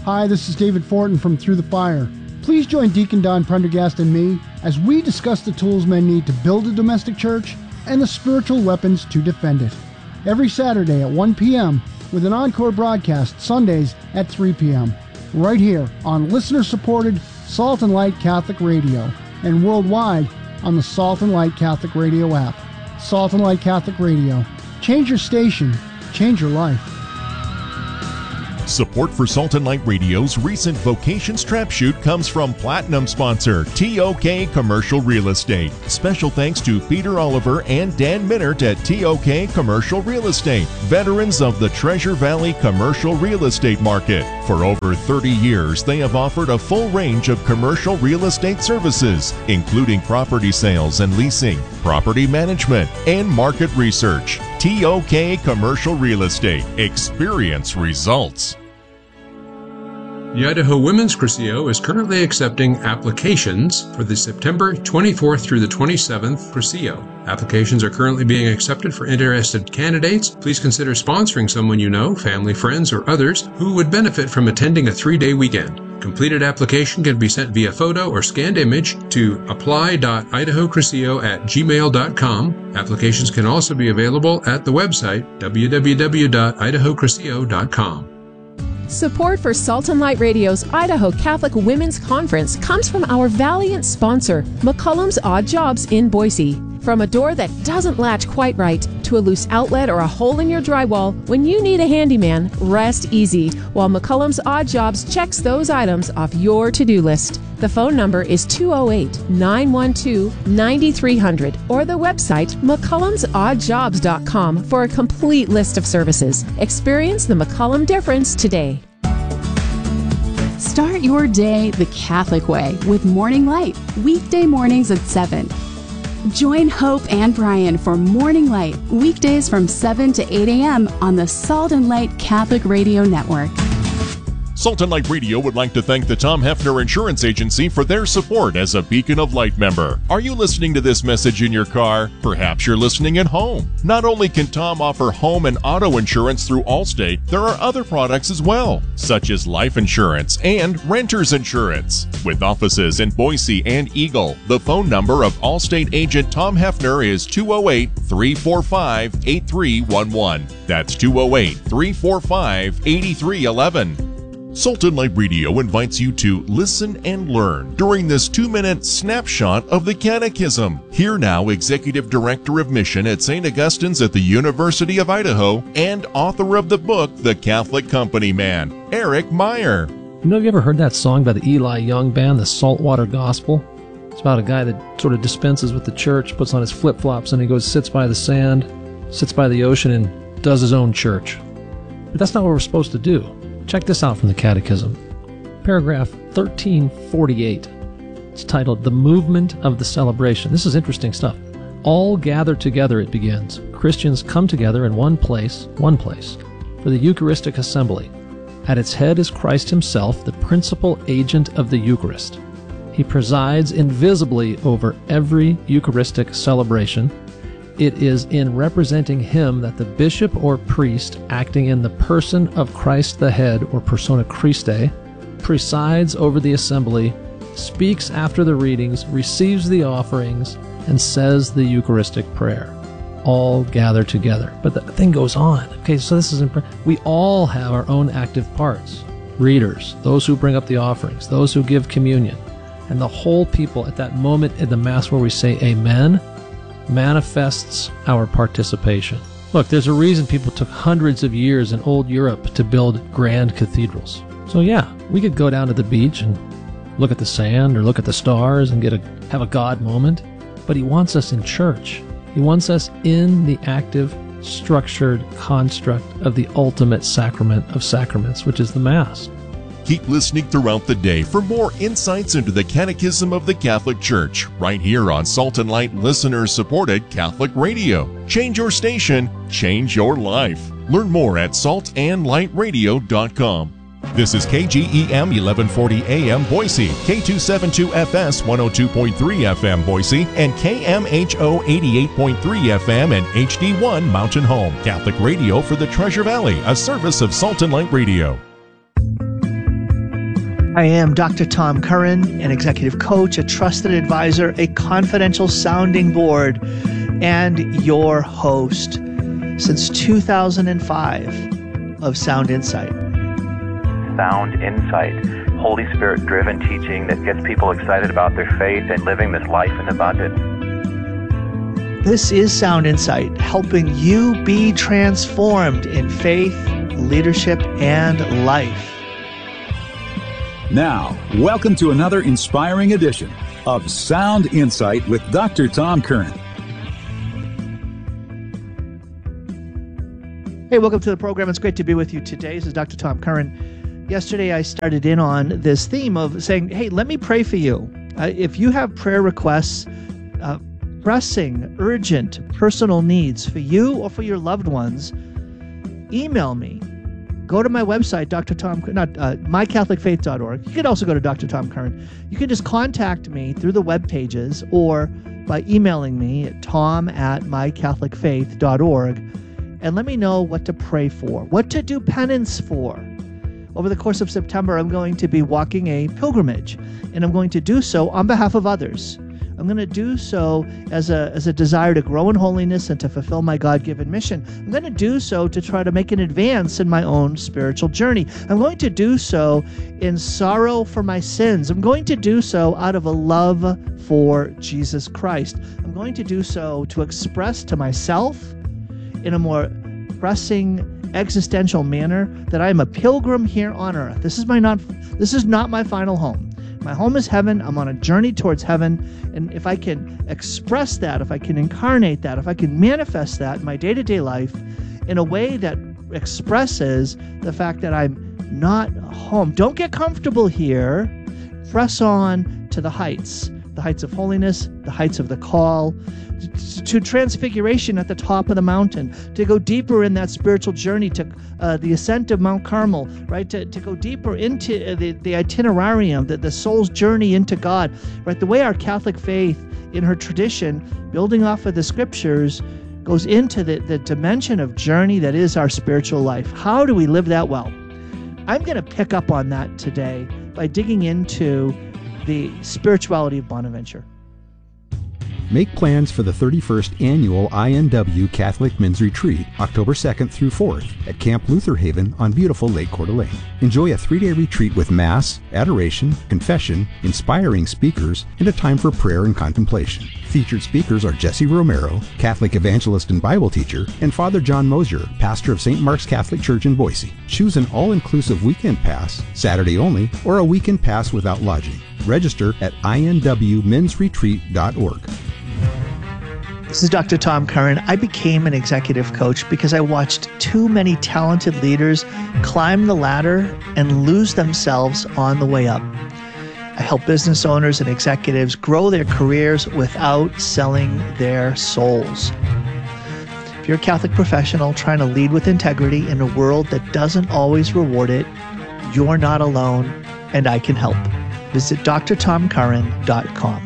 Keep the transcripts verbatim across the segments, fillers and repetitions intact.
Hi, this is David Fortin from Through the Fire. Please join Deacon Don Prendergast and me as we discuss the tools men need to build a domestic church and the spiritual weapons to defend it. Every Saturday at one p.m. with an encore broadcast Sundays at three p.m. right here on listener-supported Salt and Light Catholic Radio and worldwide on the Salt and Light Catholic Radio app. Salt and Light Catholic Radio. Change your station. Change your life. Support for Salt and Light Radio's recent Vocations Trap Shoot comes from Platinum sponsor T O K Commercial Real Estate. Special thanks to Peter Oliver and Dan Minert at T O K Commercial Real Estate, veterans of the Treasure Valley commercial real estate market. For over thirty years, they have offered a full range of commercial real estate services, including property sales and leasing, property management, and market research. T O K Commercial Real Estate. Experience results. The Idaho Women's Crucio is currently accepting applications for the September twenty-fourth through the twenty-seventh Crucio. Applications are currently being accepted for interested candidates. Please consider sponsoring someone you know, family, friends, or others who would benefit from attending a three-day weekend. Completed application can be sent via photo or scanned image to apply dot idaho crucio at gmail dot com. Applications can also be available at the website w w w dot idaho crucio dot com. Support for Salt and Light Radio's Idaho Catholic Women's Conference comes from our valiant sponsor, McCullum's Odd Jobs in Boise. From a door that doesn't latch quite right to a loose outlet or a hole in your drywall, when you need a handyman, rest easy while McCullum's Odd Jobs checks those items off your to-do list. The phone number is two oh eight, nine one two, nine three hundred or the website mccullums odd jobs dot com for a complete list of services. Experience the McCullum difference today. Start your day the Catholic way with Morning Light, weekday mornings at seven. Join Hope and Brian for Morning Light, weekdays from seven to eight a.m. on the Salt and Light Catholic Radio Network. Salt and Light Radio would like to thank the Tom Hefner Insurance Agency for their support as a Beacon of Light member. Are you listening to this message in your car? Perhaps you're listening at home. Not only can Tom offer home and auto insurance through Allstate, there are other products as well, such as life insurance and renter's insurance. With offices in Boise and Eagle, the phone number of Allstate agent Tom Hefner is two oh eight, three four five, eight three one one. That's two oh eight, three four five, eight three one one. Salt and Light Radio invites you to listen and learn during this two-minute snapshot of the Catechism. Here now, Executive Director of Mission at Saint Augustine's at the University of Idaho and author of the book, The Catholic Company Man, Eric Meyer. You know, have you ever heard that song by the Eli Young Band, The Saltwater Gospel? It's about a guy that sort of dispenses with the church, puts on his flip-flops, and he goes, sits by the sand, sits by the ocean, and does his own church. But that's not what we're supposed to do. Check this out from the Catechism. Paragraph thirteen forty-eight. It's titled, The Movement of the Celebration. This is interesting stuff. All gather together, it begins. Christians come together in one place, one place, for the Eucharistic assembly. At its head is Christ himself, the principal agent of the Eucharist. He presides invisibly over every Eucharistic celebration. It is in representing him that the bishop or priest, acting in the person of Christ the head, or persona Christi, presides over the assembly, speaks after the readings, receives the offerings, and says the Eucharistic prayer. All gather together. But the thing goes on. Okay, so this is important. We all have our own active parts. Readers, those who bring up the offerings, those who give communion. And the whole people at that moment in the Mass where we say Amen, manifests our participation. Look, there's a reason people took hundreds of years in old Europe to build grand cathedrals. So yeah, we could go down to the beach and look at the sand or look at the stars and get a have a God moment, but he wants us in church. He wants us in the active, structured construct of the ultimate sacrament of sacraments, which is the Mass. Keep listening throughout the day for more insights into the Catechism of the Catholic Church, right here on Salt and Light listener-supported Catholic Radio. Change your station, change your life. Learn more at salt and light radio dot com. This is K G E M eleven forty A M Boise, K two seventy-two F S one oh two point three F M Boise, and K M H O eighty-eight point three F M and H D one Mountain Home. Catholic Radio for the Treasure Valley, a service of Salt and Light Radio. I am Doctor Tom Curran, an executive coach, a trusted advisor, a confidential sounding board, and your host since two thousand five of Sound Insight. Sound Insight, Holy Spirit-driven teaching that gets people excited about their faith and living this life in abundance. This is Sound Insight, helping you be transformed in faith, leadership, and life. Now, welcome to another inspiring edition of Sound Insight with Doctor Tom Curran. Hey, welcome to the program. It's great to be with you today. This is Doctor Tom Curran. Yesterday, I started in on this theme of saying, hey, let me pray for you. Uh, if you have prayer requests, uh, pressing, urgent, personal needs for you or for your loved ones, email me. Go to my website, Doctor Tom, not uh, my catholic faith dot org. You can also go to Doctor Tom Curran. You can just contact me through the web pages or by emailing me at tom at my catholic faith dot org and let me know what to pray for, what to do penance for. Over the course of September, I'm going to be walking a pilgrimage, and I'm going to do so on behalf of others. I'm going to do so as a as a desire to grow in holiness and to fulfill my God-given mission. I'm going to do so to try to make an advance in my own spiritual journey. I'm going to do so in sorrow for my sins. I'm going to do so out of a love for Jesus Christ. I'm going to do so to express to myself in a more pressing existential manner that I am a pilgrim here on earth. This is my not this is not my final home. My home is heaven. I'm on a journey towards heaven. And if I can express that, if I can incarnate that, if I can manifest that in my day-to-day life in a way that expresses the fact that I'm not home, don't get comfortable here. Press on to the heights, the heights of holiness, the heights of the call, to transfiguration at the top of the mountain, to go deeper in that spiritual journey, to uh, the ascent of Mount Carmel, right? To, to go deeper into the, the itinerarium, the, the soul's journey into God, right? The way our Catholic faith in her tradition, building off of the scriptures, goes into the, the dimension of journey that is our spiritual life. How do we live that well? I'm going to pick up on that today by digging into the spirituality of Bonaventure. Make plans for the thirty-first Annual I N W Catholic Men's Retreat, October second through fourth, at Camp Luther Haven on beautiful Lake Coeur d'Alene. Enjoy a three-day retreat with Mass, adoration, confession, inspiring speakers, and a time for prayer and contemplation. Featured speakers are Jesse Romero, Catholic evangelist and Bible teacher, and Father John Mosier, pastor of Saint Mark's Catholic Church in Boise. Choose an all-inclusive weekend pass, Saturday only, or a weekend pass without lodging. Register at I N W mens retreat dot org. This is Doctor Tom Curran. I became an executive coach because I watched too many talented leaders climb the ladder and lose themselves on the way up. I help business owners and executives grow their careers without selling their souls. If you're a Catholic professional trying to lead with integrity in a world that doesn't always reward it, you're not alone, and I can help. Visit d r tom curran dot com.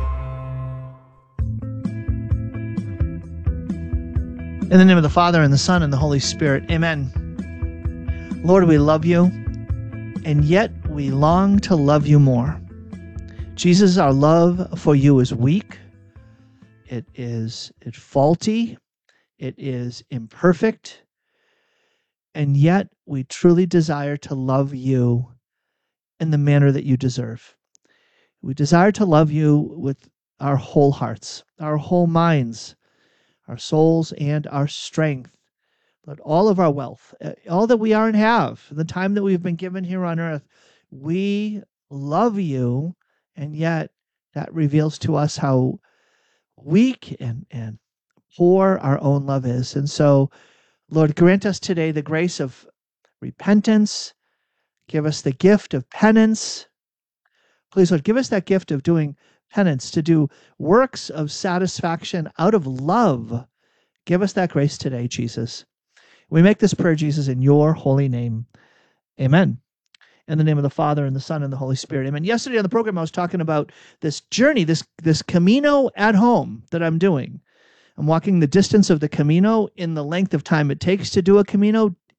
In the name of the Father, and the Son, and the Holy Spirit. Amen. Lord, we love you, and yet we long to love you more. Jesus, our love for you is weak. It is it faulty. It is imperfect. And yet we truly desire to love you in the manner that you deserve. We desire to love you with our whole hearts, our whole minds, our souls, and our strength. Let all of our wealth, all that we are and have, the time that we've been given here on earth, we love you, and yet that reveals to us how weak and, and poor our own love is. And so, Lord, grant us today the grace of repentance. Give us the gift of penance. Please, Lord, give us that gift of doing penance, to do works of satisfaction out of love. Give us that grace today, Jesus. We make this prayer, Jesus, in your holy name. Amen. In the name of the Father, and the Son, and the Holy Spirit. Amen. Yesterday on the program, I was talking about this journey, this, this Camino at home that I'm doing. I'm walking the distance of the Camino in the length of time it takes to do a Camino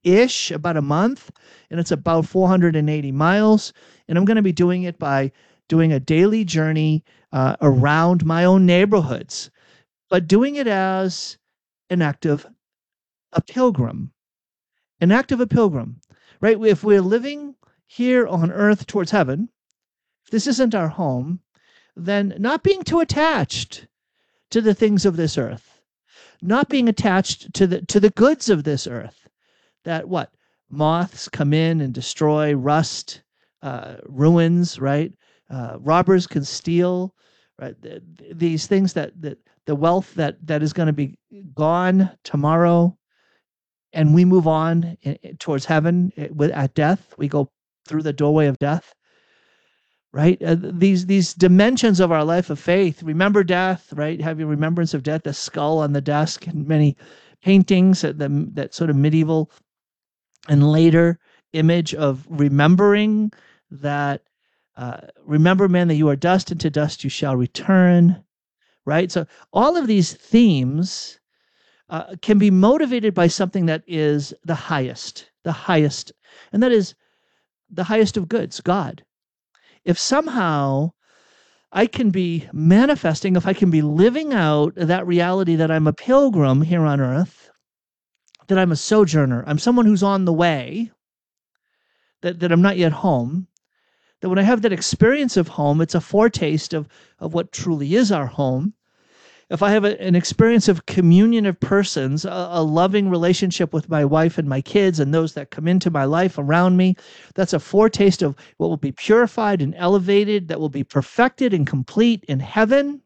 ish, about a month, and it's about four hundred eighty miles. And I'm going to be doing it by doing a daily journey uh, around my own neighborhoods, but doing it as an act of a pilgrim, an act of a pilgrim, right? If we're living here on earth towards heaven, if this isn't our home, then not being too attached to the things of this earth, not being attached to the to the goods of this earth, that what? Moths come in and destroy, rust, uh, ruins, right? Uh, robbers can steal, right? Th- these things that, that the wealth that, that is going to be gone tomorrow, and we move on in, in, towards heaven with, at death. We go through the doorway of death, right? Uh, these these dimensions of our life of faith. Remember death, right? Have your remembrance of death, the skull on the desk, and many paintings, that, the, that sort of medieval and later image of remembering that, uh, remember, man, that you are dust, and to dust you shall return, right? So all of these themes uh, can be motivated by something that is the highest, the highest, and that is the highest of goods, God. If somehow I can be manifesting, if I can be living out that reality that I'm a pilgrim here on earth, that I'm a sojourner, I'm someone who's on the way, that, that I'm not yet home, that when I have that experience of home, it's a foretaste of, of what truly is our home. If I have a, an experience of communion of persons, a, a loving relationship with my wife and my kids and those that come into my life around me, that's a foretaste of what will be purified and elevated, that will be perfected and complete in heaven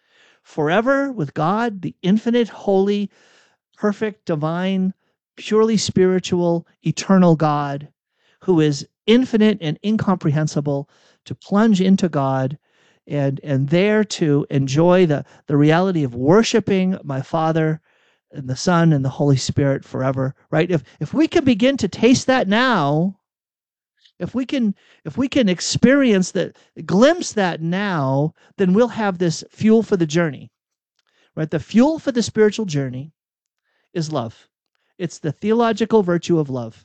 forever with God, the infinite, holy, perfect, divine, purely spiritual, eternal God, who is infinite and incomprehensible, to plunge into God and and there to enjoy the, the reality of worshiping my Father and the Son and the Holy Spirit forever, right? If if we can begin to taste that now, if we can if we can experience that, glimpse that now, then we'll have this fuel for the journey, right? The fuel for the spiritual journey is love. It's the theological virtue of love.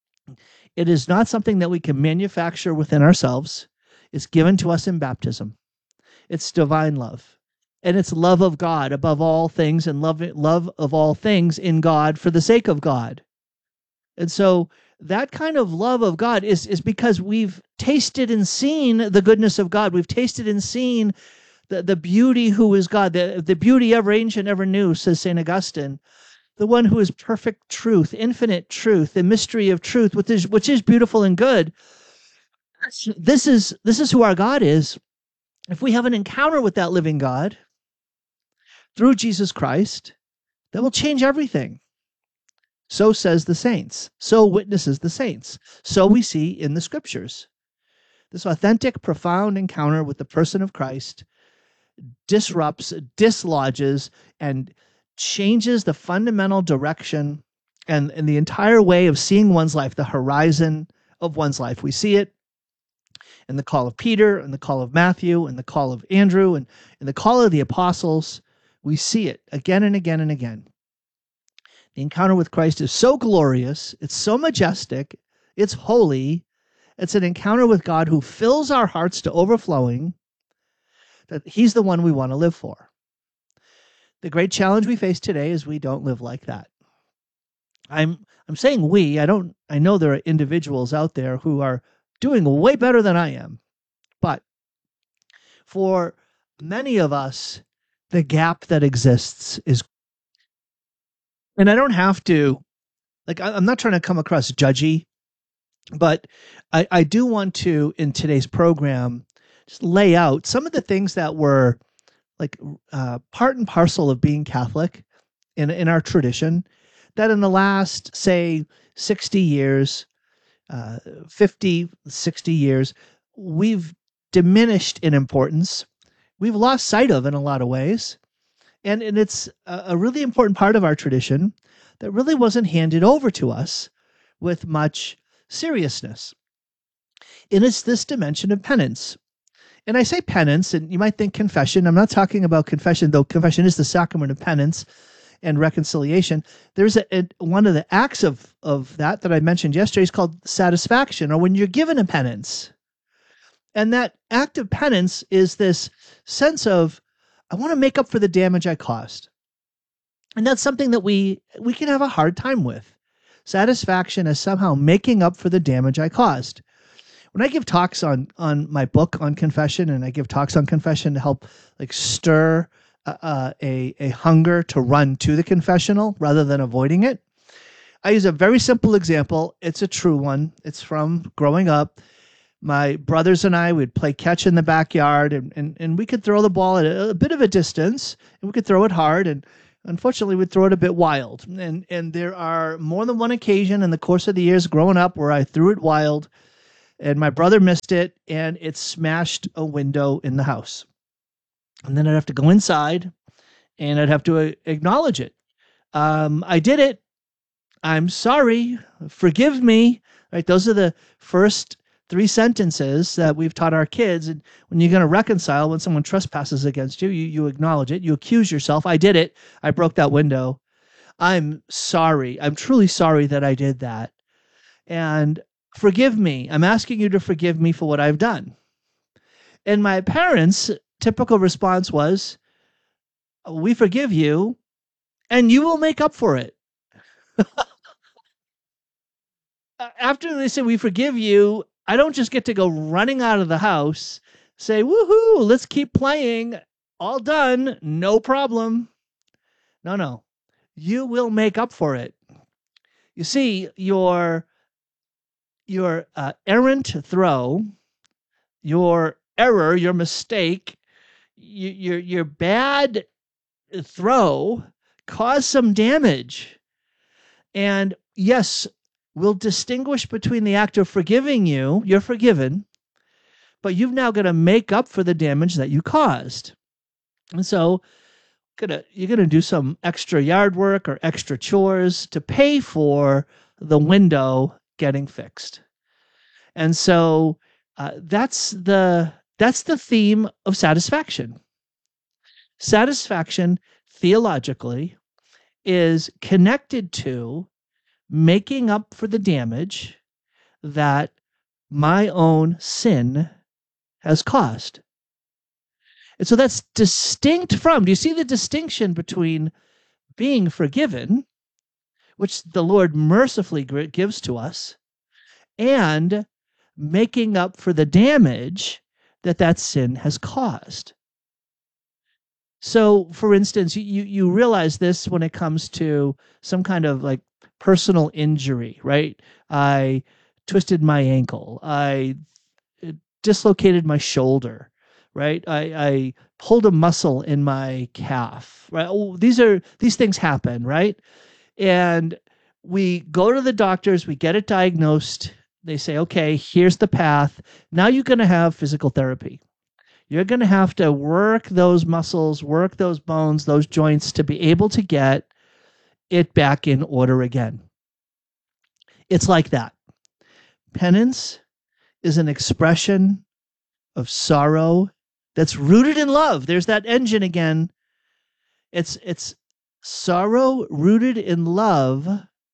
It is not something that we can manufacture within ourselves. It's given to us in baptism. It's divine love. And it's love of God above all things, and love, love of all things in God for the sake of God. And so that kind of love of God is, is because we've tasted and seen the goodness of God. We've tasted and seen the, the beauty who is God, the, the beauty ever ancient, ever new, says Saint Augustine. The one who is perfect truth, infinite truth, the mystery of truth, which is, which is beautiful and good. This is, this is who our God is. If we have an encounter with that living God through Jesus Christ, that will change everything. So says the saints. So witnesses the saints. So we see in the scriptures. This authentic, profound encounter with the person of Christ disrupts, dislodges, and changes the fundamental direction and, and the entire way of seeing one's life, the horizon of one's life. We see it in the call of Peter, and the call of Matthew, and the call of Andrew, and in the call of the apostles. We see it again and again and again. The encounter with Christ is so glorious, it's so majestic, it's holy, it's an encounter with God who fills our hearts to overflowing, that he's the one we want to live for. The great challenge we face today is we don't live like that. I'm I'm saying we, I don't I know there are individuals out there who are doing way better than I am. But for many of us, the gap that exists is, and I don't have to, like, I'm not trying to come across judgy, but I, I do want to, in today's program, just lay out some of the things that were like uh, part and parcel of being Catholic in in our tradition, that in the last, say, sixty years, uh, fifty, sixty years, we've diminished in importance. We've lost sight of in a lot of ways. And, and it's a, a really important part of our tradition that really wasn't handed over to us with much seriousness. And it's this dimension of penance. And I say penance, and you might think confession. I'm not talking about confession, though confession is the sacrament of penance. and reconciliation. There's a, a one of the acts of, of that that I mentioned yesterday is called satisfaction, or when you're given a penance. And that act of penance is this sense of, I want to make up for the damage I caused. And that's something that we we can have a hard time with. Satisfaction is somehow making up for the damage I caused. When I give talks on on my book on confession, and I give talks on confession to help like stir uh, a a hunger to run to the confessional rather than avoiding it, I use a very simple example. It's a true one. It's from growing up. My brothers and I would play catch in the backyard, and, and, and we could throw the ball at a, a bit of a distance, and we could throw it hard, and unfortunately we'd throw it a bit wild. And and there are more than one occasion in the course of the years growing up where I threw it wild, and my brother missed it, and it smashed a window in the house. And then I'd have to go inside, and I'd have to uh, acknowledge it. Um, I did it. I'm sorry. Forgive me. Right? Those are the first three sentences that we've taught our kids. And when you're going to reconcile, when someone trespasses against you, you, you acknowledge it. You accuse yourself. I did it. I broke that window. I'm sorry. I'm truly sorry that I did that. And forgive me. I'm asking you to forgive me for what I've done. And my parents' typical response was, we forgive you, and you will make up for it. After they say, we forgive you, I don't just get to go running out of the house, say, woohoo, let's keep playing, all done, no problem. No, no, you will make up for it. You see, your, your uh, errant throw, your error, your mistake, your, your, your bad throw caused some damage. And yes, we'll distinguish between the act of forgiving you, you're forgiven, but you've now got to make up for the damage that you caused. And so gonna, you're going to do some extra yard work or extra chores to pay for the window getting fixed. And so uh, that's the that's the theme of satisfaction. Satisfaction, theologically, is connected to making up for the damage that my own sin has caused. And so that's distinct from, do you see the distinction between being forgiven, which the Lord mercifully gives to us, and making up for the damage that that sin has caused? So, for instance, you, you realize this when it comes to some kind of like personal injury, right? I twisted my ankle. I dislocated my shoulder, right? I, I pulled a muscle in my calf, right? Oh, these are, these things happen, right? And we go to the doctors, we get it diagnosed. They say, okay, here's the path. Now you're going to have physical therapy. You're going to have to work those muscles, work those bones, those joints to be able to get it back in order again. It's like that. Penance is an expression of sorrow that's rooted in love. There's that engine again. It's it's sorrow rooted in love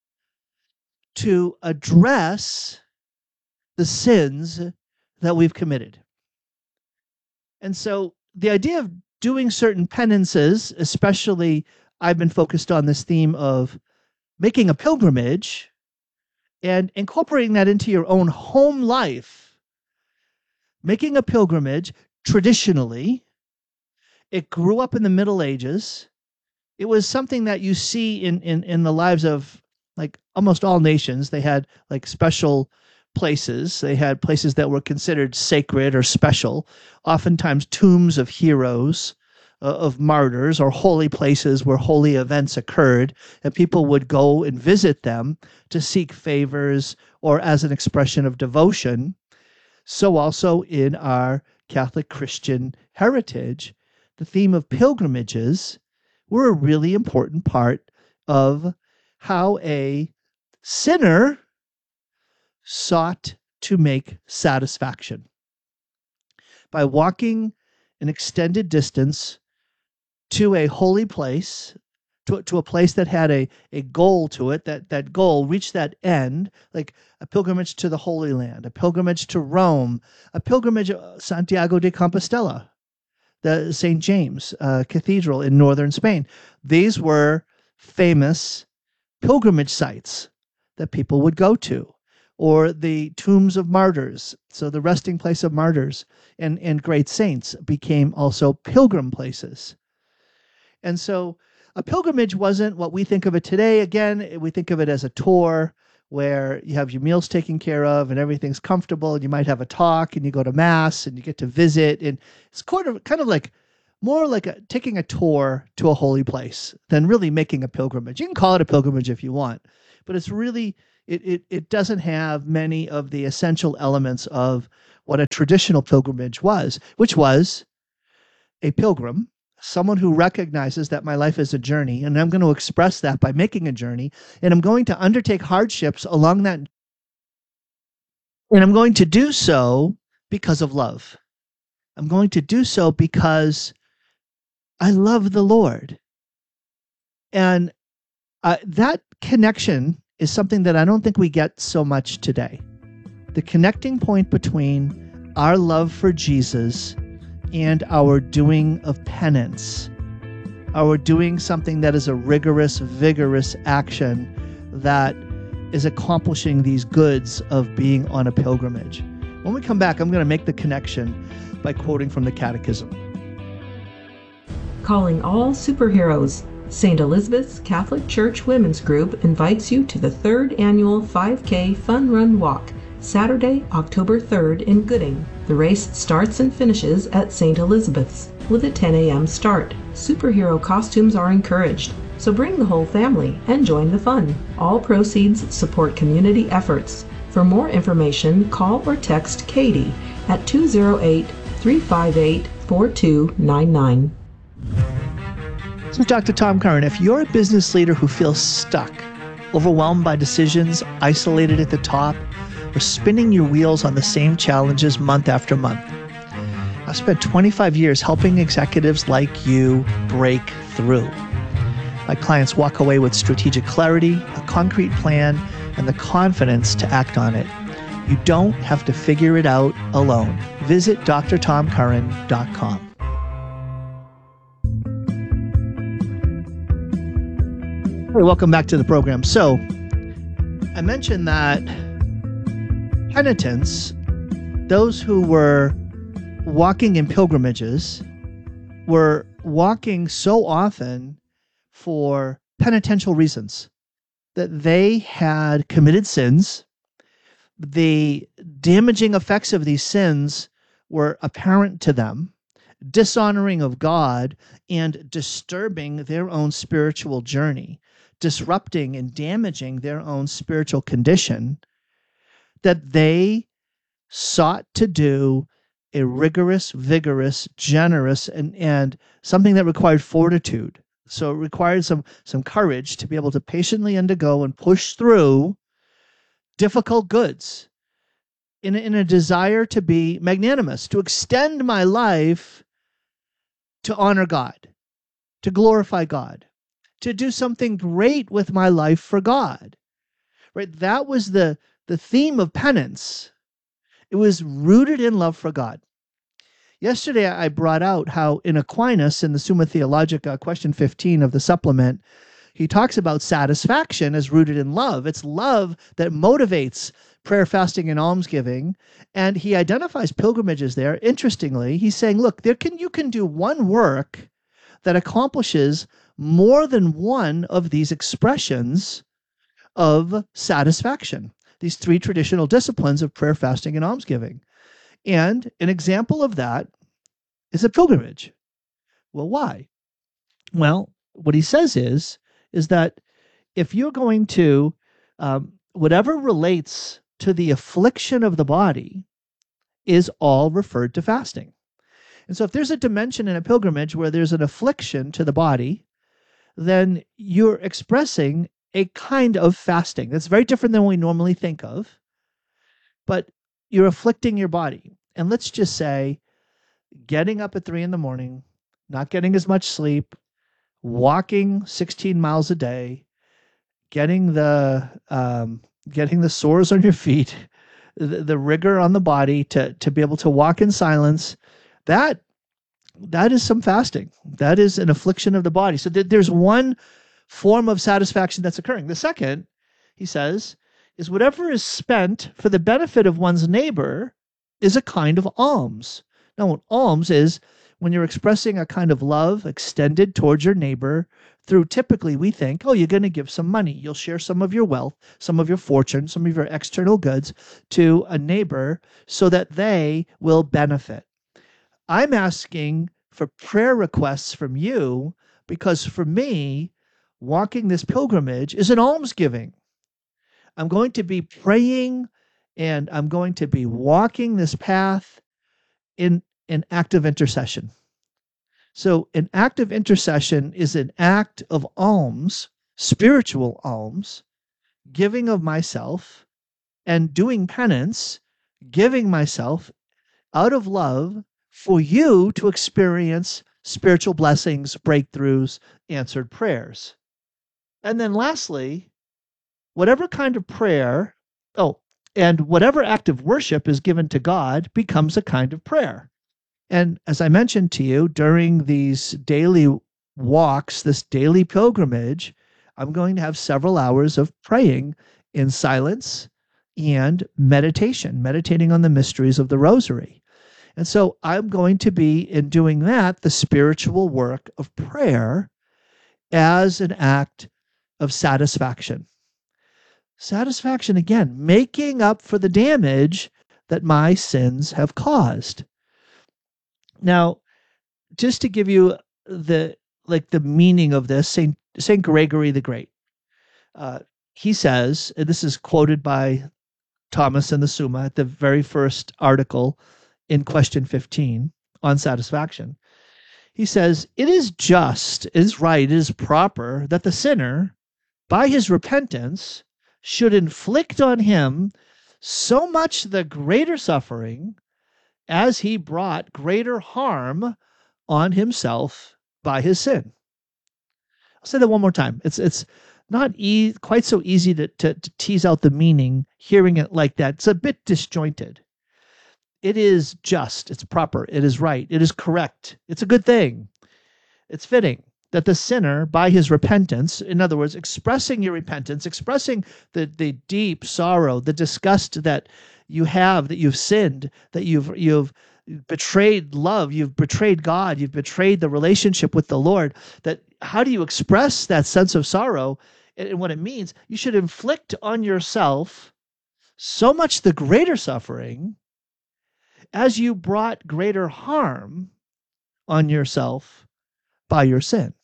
to address the sins that we've committed. And so the idea of doing certain penances, especially I've been focused on this theme of making a pilgrimage and incorporating that into your own home life. Making a pilgrimage, traditionally, it grew up in the Middle Ages. It was something that you see in, in, in the lives of like almost all nations. They had like special places. They had places that were considered sacred or special, oftentimes tombs of heroes, uh, of martyrs, or holy places where holy events occurred, and people would go and visit them to seek favors or as an expression of devotion. So also in our Catholic Christian heritage, the theme of pilgrimages were a really important part of how a sinner sought to make satisfaction by walking an extended distance to a holy place to, to a place that had a, a goal to it, that, that goal reached that end, like a pilgrimage to the Holy Land, a pilgrimage to Rome, a pilgrimage to Santiago de Compostela, the Saint James uh, Cathedral in northern Spain. These were famous pilgrimage sites that people would go to, or the tombs of martyrs. So the resting place of martyrs and, and great saints became also pilgrim places. And so a pilgrimage wasn't what we think of it today. Again, we think of it as a tour where you have your meals taken care of and everything's comfortable, and you might have a talk and you go to mass and you get to visit. And it's kind of, kind of like more like a, taking a tour to a holy place than really making a pilgrimage. You can call it a pilgrimage if you want, but it's really, it, it, it doesn't have many of the essential elements of what a traditional pilgrimage was, which was a pilgrim, someone who recognizes that my life is a journey, and I'm going to express that by making a journey, and I'm going to undertake hardships along that, and I'm going to do so because of love. I'm going to do so because I love the Lord. And uh, that connection is something that I don't think we get so much today. The connecting point between our love for Jesus and our doing of penance, our doing something that is a rigorous, vigorous action that is accomplishing these goods of being on a pilgrimage. When we come back, I'm going to make the connection by quoting from the Catechism. Calling all superheroes. Saint Elizabeth's Catholic Church Women's Group invites you to the third annual five K Fun Run Walk, Saturday, October third in Gooding. The race starts and finishes at Saint Elizabeth's with a ten a.m. start. Superhero costumes are encouraged, so bring the whole family and join the fun. All proceeds support community efforts. For more information, call or text Katie at two oh eight, three five eight, four two nine nine. This is Doctor Tom Curran. If you're a business leader who feels stuck, overwhelmed by decisions, isolated at the top, or spinning your wheels on the same challenges month after month, I've spent twenty-five years helping executives like you break through. My clients walk away with strategic clarity, a concrete plan, and the confidence to act on it. You don't have to figure it out alone. Visit d r tom curran dot com. Hey, welcome back to the program. So, I mentioned that penitents, those who were walking in pilgrimages, were walking so often for penitential reasons, that they had committed sins. The damaging effects of these sins were apparent to them, dishonoring of God and disturbing their own spiritual journey, disrupting and damaging their own spiritual condition, that they sought to do a rigorous, vigorous, generous, and, and something that required fortitude. So it required some, some courage to be able to patiently undergo and push through difficult goods in, in a desire to be magnanimous, to extend my life to honor God, to glorify God, to do something great with my life for God. Right? That was the, the theme of penance. It was rooted in love for God. Yesterday, I brought out how in Aquinas, in the Summa Theologica, question fifteen of the supplement, he talks about satisfaction as rooted in love. It's love that motivates prayer, fasting, and almsgiving. And he identifies pilgrimages there. Interestingly, he's saying, look, there can you can do one work that accomplishes more than one of these expressions of satisfaction, these three traditional disciplines of prayer, fasting, and almsgiving. And an example of that is a pilgrimage. Well, why? Well, what he says is, is that if you're going to, um, whatever relates to the affliction of the body is all referred to fasting. And so if there's a dimension in a pilgrimage where there's an affliction to the body, then you're expressing a kind of fasting. That's very different than what we normally think of, but you're afflicting your body. And let's just say getting up at three in the morning, not getting as much sleep, walking sixteen miles a day, getting the um, getting the sores on your feet, the, the rigor on the body to to be able to walk in silence, that that is some fasting. That is an affliction of the body. So th- there's one form of satisfaction that's occurring. The second, he says, is whatever is spent for the benefit of one's neighbor is a kind of alms. Now, what alms is when you're expressing a kind of love extended towards your neighbor through, typically we think, oh, you're going to give some money. You'll share some of your wealth, some of your fortune, some of your external goods to a neighbor so that they will benefit. I'm asking for prayer requests from you because for me, walking this pilgrimage is an almsgiving. I'm going to be praying and I'm going to be walking this path in an act of intercession. So an act of intercession is an act of alms, spiritual alms, giving of myself and doing penance, giving myself out of love for you to experience spiritual blessings, breakthroughs, answered prayers. And then lastly, whatever kind of prayer, oh, and whatever act of worship is given to God becomes a kind of prayer. And as I mentioned to you, during these daily walks, this daily pilgrimage, I'm going to have several hours of praying in silence and meditation, meditating on the mysteries of the Rosary. And so I'm going to be, in doing that, the spiritual work of prayer as an act of satisfaction. Satisfaction, again, making up for the damage that my sins have caused. Now, just to give you the like the meaning of this, Saint Saint Gregory the Great, uh, he says, and this is quoted by Thomas in the Summa at the very first article in question fifteen on satisfaction. He says, "It is just, it is right, it is proper that the sinner, by his repentance, should inflict on him so much the greater suffering as he brought greater harm on himself by his sin." I'll say that one more time. It's it's not e- quite so easy to, to, to tease out the meaning, hearing it like that. It's a bit disjointed. It is just, it's proper, it is right, it is correct, it's a good thing, it's fitting that the sinner, by his repentance, in other words, expressing your repentance, expressing the, the deep sorrow, the disgust that you have, that you've sinned, that you've you've betrayed love, you've betrayed God, you've betrayed the relationship with the Lord, that how do you express that sense of sorrow and what it means? You should inflict on yourself so much the greater suffering as you brought greater harm on yourself by your sin.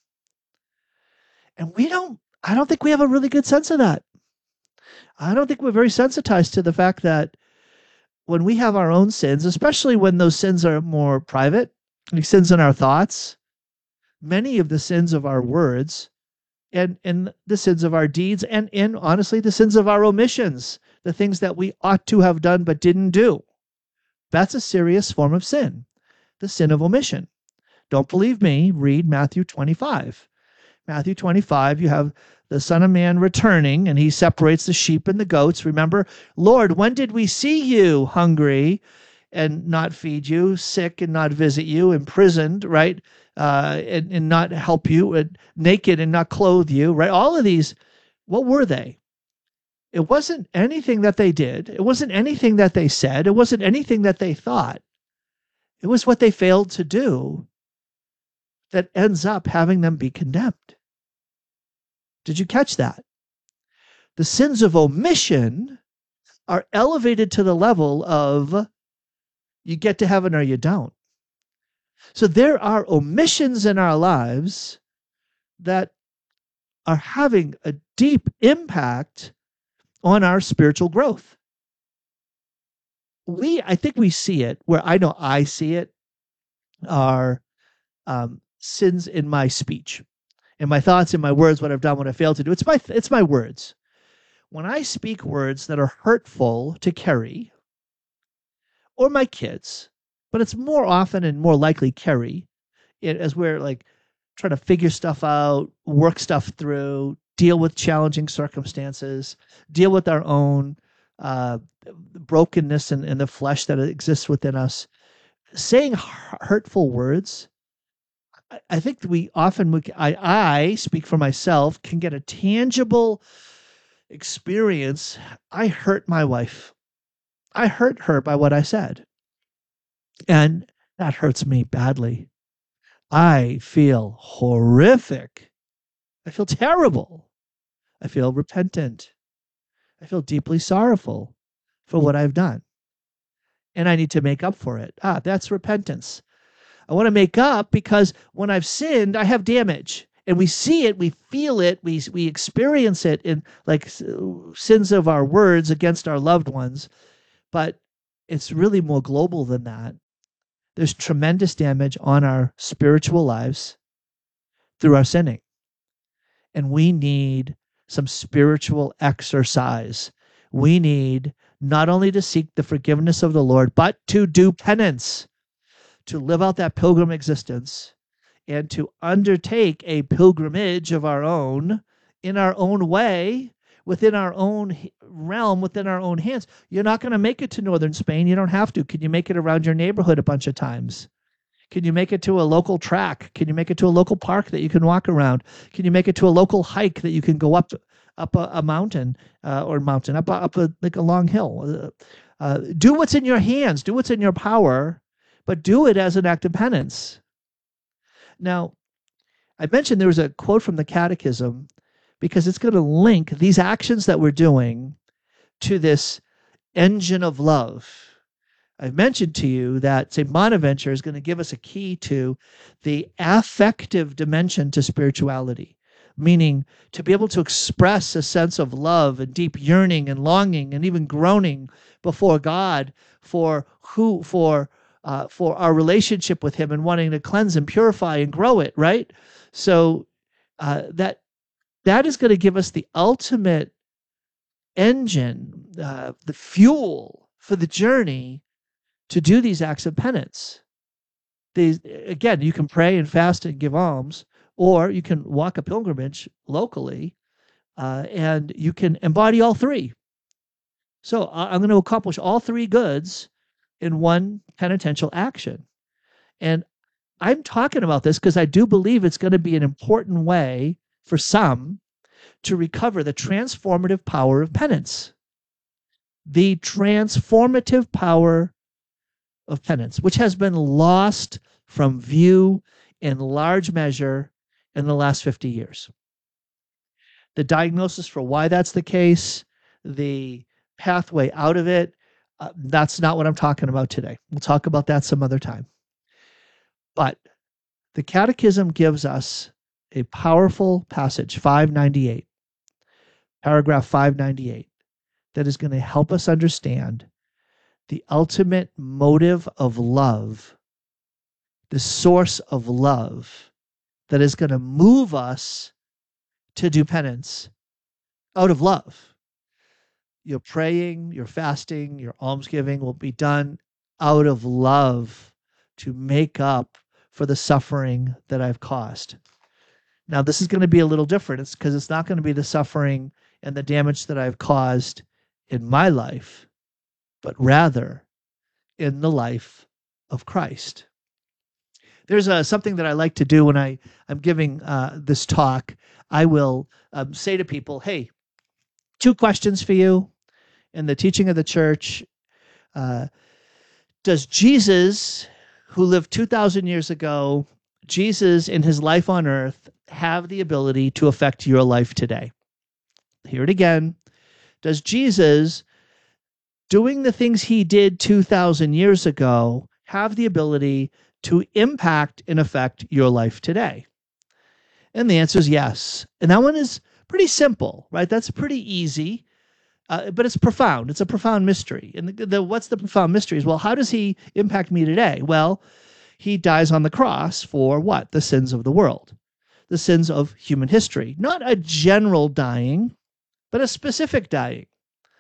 And we don't, I don't think we have a really good sense of that. I don't think we're very sensitized to the fact that when we have our own sins, especially when those sins are more private, like sins in our thoughts, many of the sins of our words, and, and the sins of our deeds, and, and honestly, the sins of our omissions, the things that we ought to have done but didn't do. That's a serious form of sin, the sin of omission. Don't believe me? Read Matthew twenty-five. Matthew twenty-five, you have the Son of Man returning, and he separates the sheep and the goats. Remember, Lord, when did we see you hungry and not feed you, sick and not visit you, imprisoned, right, uh, and, and not help you, and naked and not clothe you, right? All of these, what were they? It wasn't anything that they did. It wasn't anything that they said. It wasn't anything that they thought. It was what they failed to do that ends up having them be condemned. Did you catch that? The sins of omission are elevated to the level of you get to heaven or you don't. So there are omissions in our lives that are having a deep impact on our spiritual growth. We, I think we see it, where I know I see it, are um, sins in my speech, in my thoughts, in my words, what I've done, what I failed to do. It's my, it's my words. When I speak words that are hurtful to Carrie or my kids, but it's more often and more likely Carrie, it, as we're like trying to figure stuff out, work stuff through, deal with challenging circumstances, deal with our own uh, brokenness in, in the flesh that exists within us. Saying hurtful words, I, I think that we often, I, I speak for myself, can get a tangible experience. I hurt my wife. I hurt her by what I said. And that hurts me badly. I feel horrific. I feel terrible. I feel repentant. I feel deeply sorrowful for what I've done. And I need to make up for it. Ah, that's repentance. I want to make up because when I've sinned, I have damage. And we see it, we feel it, we we experience it in like sins of our words against our loved ones. But it's really more global than that. There's tremendous damage on our spiritual lives through our sinning. And we need some spiritual exercise. We need not only to seek the forgiveness of the Lord, but to do penance, to live out that pilgrim existence, and to undertake a pilgrimage of our own in our own way, within our own realm, within our own hands. You're not going to make it to northern Spain. You don't have to. Can you make it around your neighborhood a bunch of times? Can you make it to a local track? Can you make it to a local park that you can walk around? Can you make it to a local hike that you can go up up a, a mountain uh, or mountain up a, up a, like a long hill? Uh, uh, do what's in your hands. Do what's in your power, but do it as an act of penance. Now, I mentioned there was a quote from the Catechism because it's going to link these actions that we're doing to this engine of love. I've mentioned to you that Saint Bonaventure is going to give us a key to the affective dimension to spirituality, meaning to be able to express a sense of love and deep yearning and longing and even groaning before God for who, for uh, for our relationship with Him and wanting to cleanse and purify and grow it, right? So uh, that that is going to give us the ultimate engine, uh, the fuel for the journey to do these acts of penance. These, again, you can pray and fast and give alms, or you can walk a pilgrimage locally, uh, and you can embody all three. So I'm going to accomplish all three goods in one penitential action. And I'm talking about this because I do believe it's going to be an important way for some to recover the transformative power of penance. The transformative power of penance, which has been lost from view in large measure in the last fifty years. The diagnosis for why that's the case, the pathway out of it, uh, that's not what I'm talking about today. We'll talk about that some other time. But the Catechism gives us a powerful passage, five ninety-eight, paragraph five ninety-eight, that is going to help us understand the ultimate motive of love, the source of love that is going to move us to do penance out of love. Your praying, your fasting, your almsgiving will be done out of love to make up for the suffering that I've caused. Now, this is going to be a little different. It's because it's not going to be the suffering and the damage that I've caused in my life, but rather in the life of Christ. There's a, something that I like to do when I, I'm giving uh, this talk. I will um, say to people, hey, two questions for you in the teaching of the church. Uh, does Jesus, who lived two thousand years ago, Jesus in his life on earth, have the ability to affect your life today? Hear it again. Does Jesus, doing the things he did two thousand years ago, have the ability to impact and affect your life today? And the answer is yes. And that one is pretty simple, right? That's pretty easy, uh, but it's profound. It's a profound mystery. And the, the, what's the profound mystery is, well, how does he impact me today? Well, he dies on the cross for what? The sins of the world, the sins of human history. Not a general dying, but a specific dying.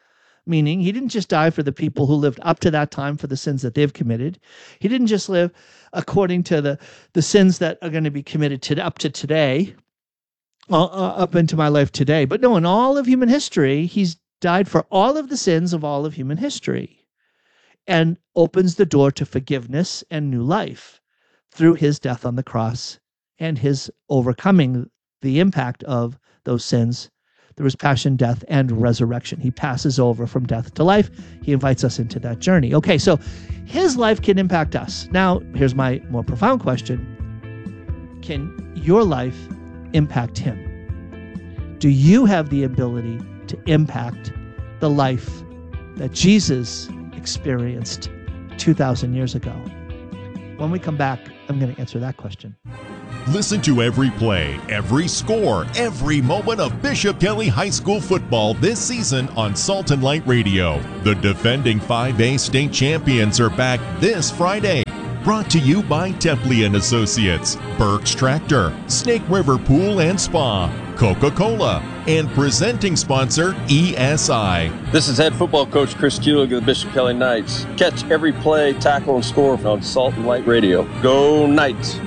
meaning he didn't just die for the people who lived up to that time for the sins that they've committed. He didn't just live according to the, the sins that are going to be committed to, up to today, uh, up into my life today. But no, in all of human history, he's died for all of the sins of all of human history and opens the door to forgiveness and new life through his death on the cross and his overcoming the impact of those sins. There was passion, death, and resurrection. He passes over from death to life. He invites us into that journey. Okay, so his life can impact us. Now, here's my more profound question. Can your life impact him? Do you have the ability to impact the life that Jesus experienced two thousand years ago? When we come back, I'm going to answer that question. Listen to every play, every score, every moment of Bishop Kelly High School football this season on Salt and Light Radio. The defending five A state champions are back this Friday. Brought to you by Templey and Associates, Burke's Tractor, Snake River Pool and Spa, Coca-Cola, and presenting sponsor E S I. This is head football coach Chris Kulig of the Bishop Kelly Knights. Catch every play, tackle, and score on Salt and Light Radio. Go Knights!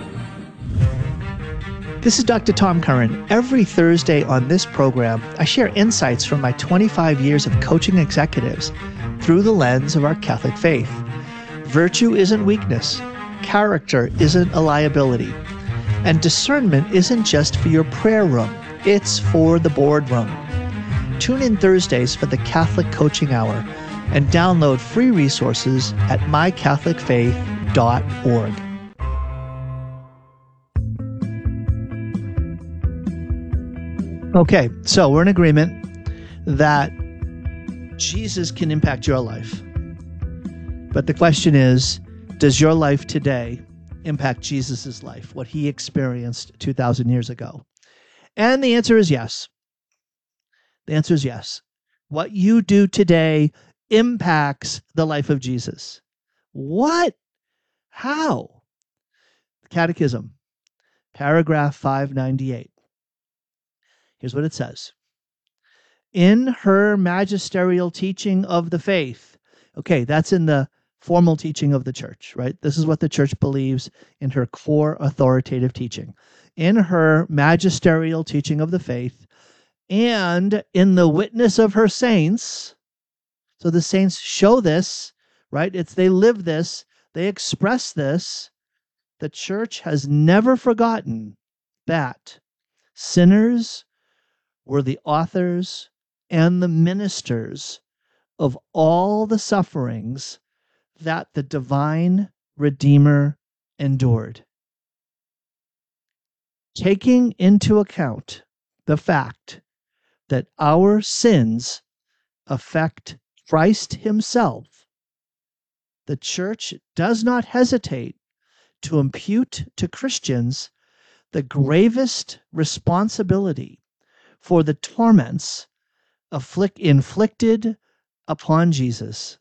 This is Doctor Tom Curran. Every Thursday on this program, I share insights from my twenty-five years of coaching executives through the lens of our Catholic faith. Virtue isn't weakness. Character isn't a liability. And discernment isn't just for your prayer room. It's for the boardroom. Tune in Thursdays for the Catholic Coaching Hour and download free resources at my catholic faith dot org. Okay, so we're in agreement that Jesus can impact your life. But the question is, does your life today impact Jesus' life, what he experienced two thousand years ago? And the answer is yes. The answer is yes. What you do today impacts the life of Jesus. What? How? Catechism, paragraph five ninety-eight. Here's what it says. In her magisterial teaching of the faith. Okay, that's in the formal teaching of the church, right? This is what the church believes in her core authoritative teaching. In her magisterial teaching of the faith and in the witness of her saints. So the saints show this, right? It's they live this, they express this. The church has never forgotten that sinners were the authors and the ministers of all the sufferings that the divine Redeemer endured. Taking into account the fact that our sins affect Christ himself, the church does not hesitate to impute to Christians the gravest responsibility for the torments afflict, inflicted upon Jesus.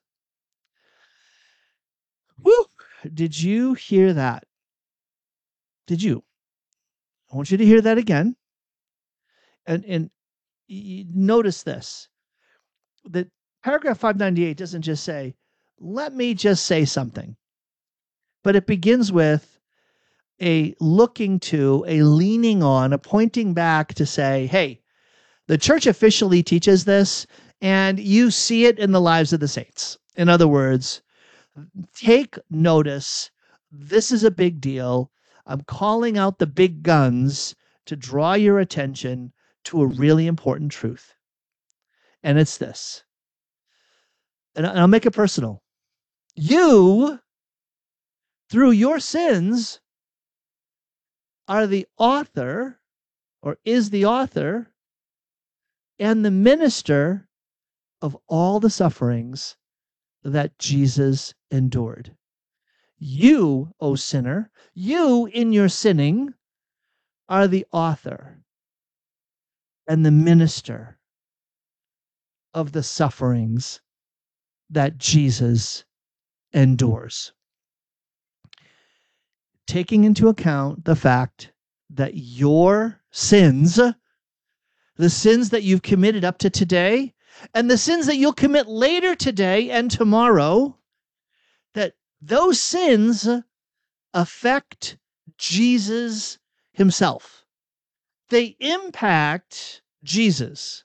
Woo! Did you hear that? Did you? I want you to hear that again. And, and notice this, that paragraph five ninety-eight doesn't just say, let me just say something, but it begins with a looking to, a leaning on, a pointing back to say, hey, the church officially teaches this, and you see it in the lives of the saints. In other words, take notice. This is a big deal. I'm calling out the big guns to draw your attention to a really important truth. And it's this. And I'll make it personal. You, through your sins, are the author, or is the author, and the minister of all the sufferings that Jesus endured. You, O sinner, you in your sinning are the author and the minister of the sufferings that Jesus endures. Taking into account the fact that your sins, the sins that you've committed up to today, and the sins that you'll commit later today and tomorrow, that those sins affect Jesus himself. They impact Jesus.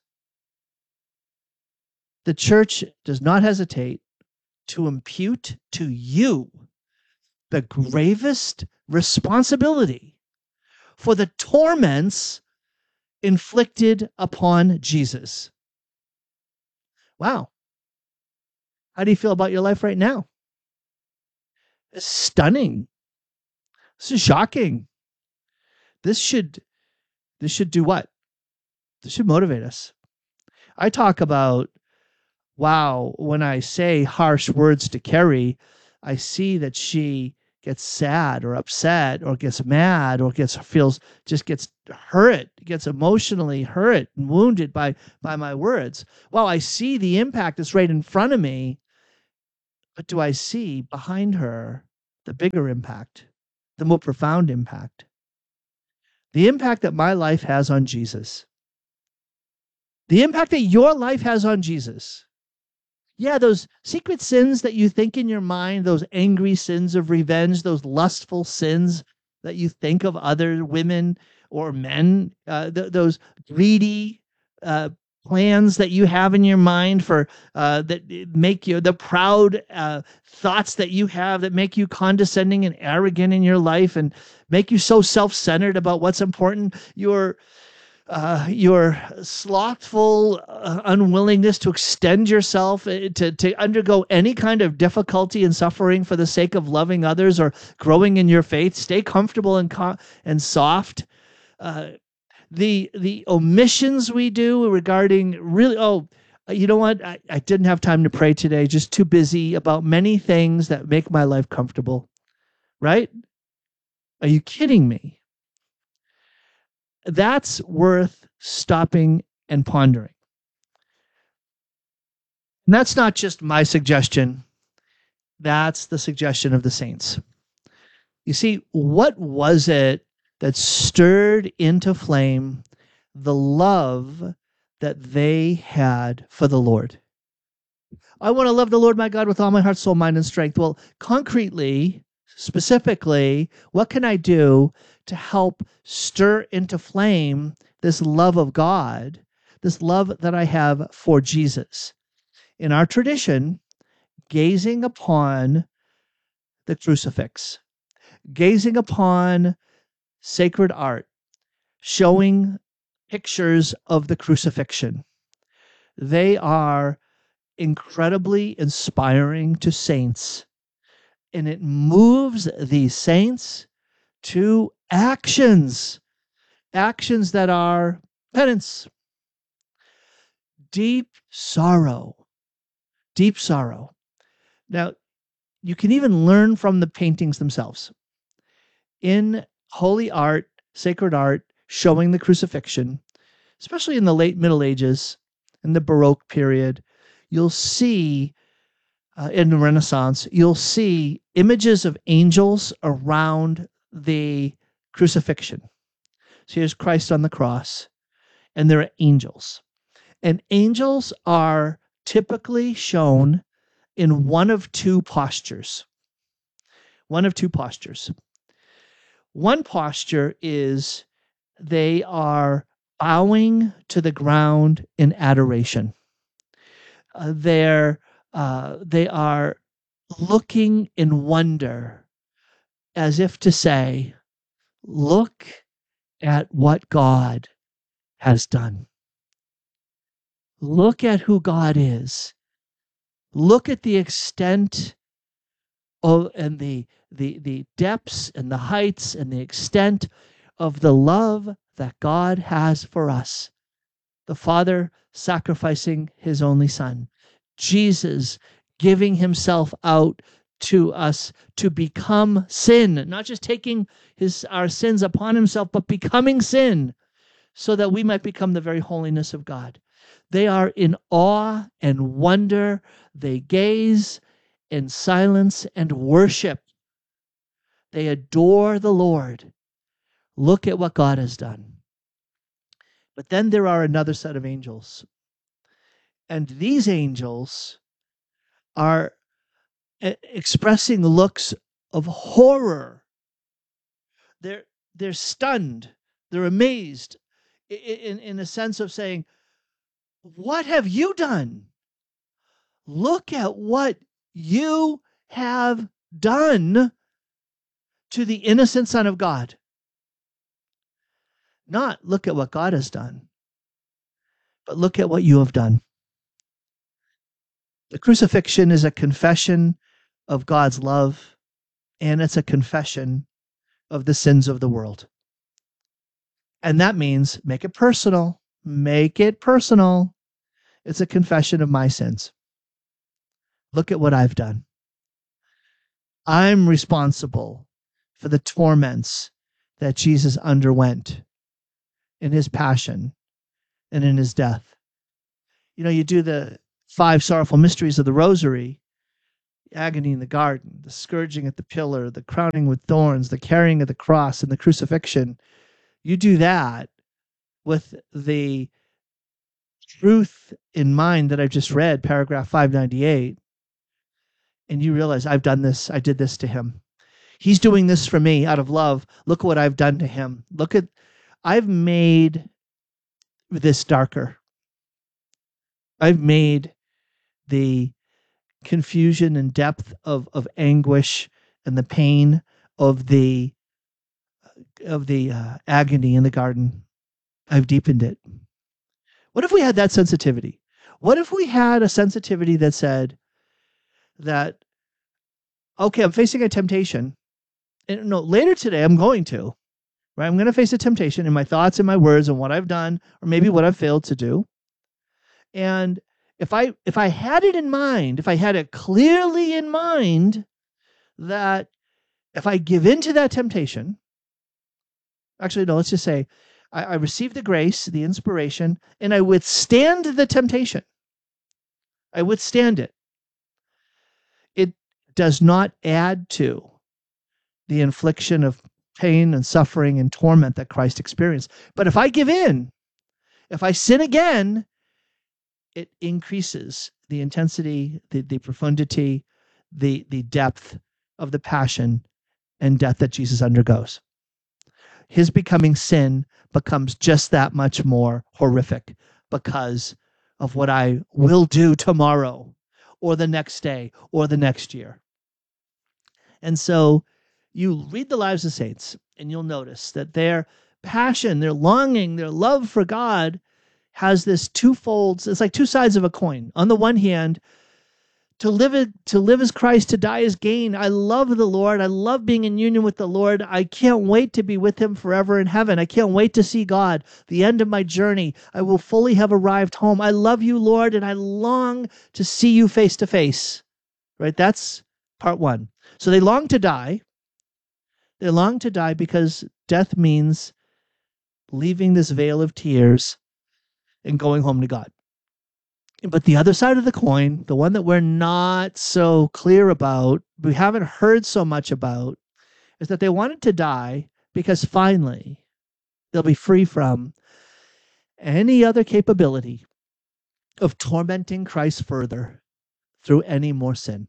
The church does not hesitate to impute to you the gravest responsibility for the torments inflicted upon Jesus. Wow. How do you feel about your life right now? It's stunning. This is shocking. This should, this should do what? This should motivate us. I talk about, wow, when I say harsh words to Carrie, I see that she gets sad or upset or gets mad or gets feels just gets hurt, gets emotionally hurt and wounded by by my words. Well, I see the impact that's right in front of me, but do I see behind her the bigger impact, the more profound impact? The impact that my life has on Jesus. The impact that your life has on Jesus. Yeah, those secret sins that you think in your mind, those angry sins of revenge, those lustful sins that you think of other women or men, uh, th- those greedy uh, plans that you have in your mind for uh, that make you, the proud uh, thoughts that you have that make you condescending and arrogant in your life and make you so self-centered about what's important. You're Uh, your slothful uh, unwillingness to extend yourself, uh, to, to undergo any kind of difficulty and suffering for the sake of loving others or growing in your faith. Stay comfortable and co- and soft. Uh, the the omissions we do regarding really, oh, you know what? I, I didn't have time to pray today. Just too busy about many things that make my life comfortable. Right? Are you kidding me? That's worth stopping and pondering. And that's not just my suggestion. That's the suggestion of the saints. You see, what was it that stirred into flame the love that they had for the Lord? I want to love the Lord my God with all my heart, soul, mind, and strength. Well, concretely, specifically, what can I do to help stir into flame this love of God, this love that I have for Jesus? In our tradition, gazing upon the crucifix, gazing upon sacred art, showing pictures of the crucifixion. They are incredibly inspiring to saints, and it moves these saints to actions, actions that are penance, deep sorrow, deep sorrow. Now, you can even learn from the paintings themselves. In holy art, sacred art, showing the crucifixion, especially in the late Middle Ages, in the Baroque period, you'll see, uh, in the Renaissance, you'll see images of angels around the crucifixion. So here's Christ on the cross, and there are angels. And angels are typically shown in one of two postures. One of two postures. One posture is they are bowing to the ground in adoration. Uh, they're, uh, they are looking in wonder, as if to say, look at what God has done. Look at who God is. Look at the extent of, and the, the, the depths and the heights and the extent of the love that God has for us. The Father sacrificing his only Son. Jesus giving himself out to us to become sin, not just taking his our sins upon himself, but becoming sin so that we might become the very holiness of God. They are in awe and wonder. They gaze in silence and worship. They adore the Lord. Look at what God has done. But then there are another set of angels. And these angels are e- expressing looks of horror. They're, they're stunned. They're amazed in, in a sense of saying, what have you done? Look at what you have done to the innocent Son of God. Not look at what God has done, but look at what you have done. The crucifixion is a confession of God's love, and it's a confession of the sins of the world. And that means make it personal. Make it personal. It's a confession of my sins. Look at what I've done. I'm responsible for the torments that Jesus underwent in his passion and in his death. You know, you do the five sorrowful mysteries of the Rosary, agony in the garden, the scourging at the pillar, the crowning with thorns, the carrying of the cross, and the crucifixion. You do that with the truth in mind that I've just read, paragraph five ninety-eight, and you realize I've done this, I did this to him. He's doing this for me out of love. Look what I've done to him. Look at, I've made this darker. I've made the confusion and depth of, of anguish and the pain of the of the uh, agony in the garden. I've deepened it. What if we had that sensitivity? What if we had a sensitivity that said that, okay, I'm facing a temptation. And no, later today I'm going to, right? I'm going to face a temptation in my thoughts and my words and what I've done, or maybe what I've failed to do. And if I if I had it in mind, if I had it clearly in mind that if I give in to that temptation, actually, no, let's just say I, I receive the grace, the inspiration, and I withstand the temptation. I withstand it. It does not add to the infliction of pain and suffering and torment that Christ experienced. But if I give in, if I sin again, it increases the intensity, the, the profundity, the, the depth of the passion and death that Jesus undergoes. His becoming sin becomes just that much more horrific because of what I will do tomorrow or the next day or the next year. And so you read the lives of saints and you'll notice that their passion, their longing, their love for God has this twofold, it's like two sides of a coin. On the one hand, to live it, to live as Christ, to die as gain. I love the Lord. I love being in union with the Lord. I can't wait to be with him forever in heaven. I can't wait to see God, the end of my journey. I will fully have arrived home. I love you, Lord, and I long to see you face to face. Right? That's part one. So they long to die. They long to die because death means leaving this veil of tears and going home to God. But the other side of the coin, the one that we're not so clear about, we haven't heard so much about, is that they wanted to die because finally they'll be free from any other capability of tormenting Christ further through any more sin.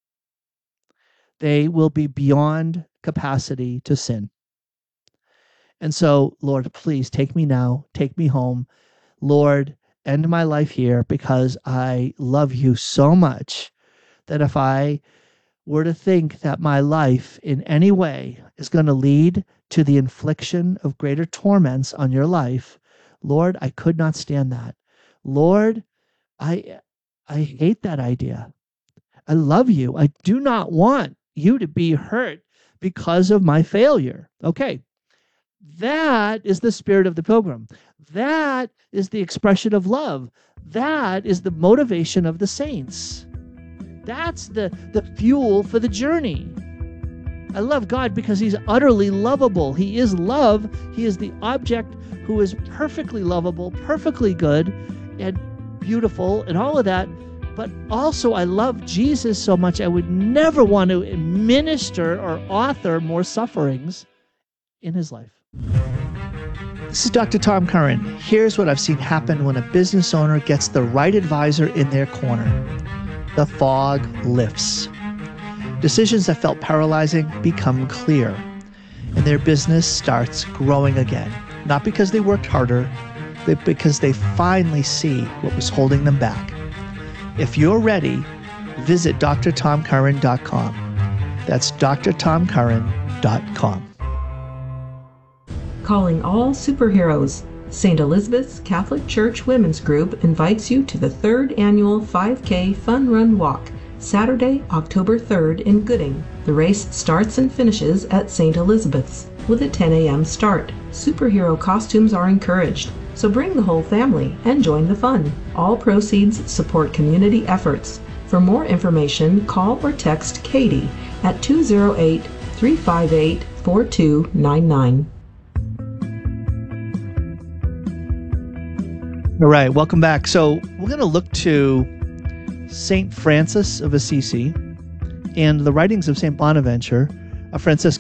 They will be beyond capacity to sin. And so, Lord, please take me now, take me home. Lord, end my life here because I love you so much that if I were to think that my life in any way is going to lead to the infliction of greater torments on your life, Lord, I could not stand that. Lord, I I hate that idea. I love you. I do not want you to be hurt because of my failure. Okay. That is the spirit of the pilgrim. That is the expression of love. That is the motivation of the saints. That's the, the fuel for the journey. I love God because he's utterly lovable. He is love. He is the object who is perfectly lovable, perfectly good, and beautiful, and all of that. But also I love Jesus so much I would never want to administer or author more sufferings in his life. This is Doctor Tom Curran. Here's what I've seen happen when a business owner gets the right advisor in their corner. The fog lifts. Decisions that felt paralyzing become clear, and their business starts growing again. Not because they worked harder, but because they finally see what was holding them back. If you're ready, visit d r tom curran dot com. That's d r tom curran dot com. Calling all superheroes. Saint Elizabeth's Catholic Church Women's Group invites you to the third annual five K Fun Run Walk, Saturday, October third in Gooding. The race starts and finishes at Saint Elizabeth's with a ten a.m. start. Superhero costumes are encouraged, so bring the whole family and join the fun. All proceeds support community efforts. For more information, call or text Katie at two oh eight, three five eight, four two nine nine. All right, welcome back. So we're going to look to Saint Francis of Assisi and the writings of Saint Bonaventure, a Franciscan